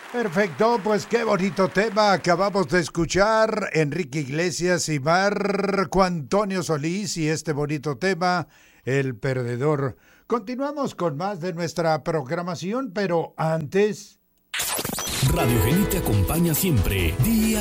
Perfecto, pues qué bonito tema acabamos de escuchar. Enrique Iglesias y Marco Antonio Solís y este bonito tema, El Perdedor. Continuamos con más de nuestra programación, pero antes... Radio Geni te acompaña siempre, día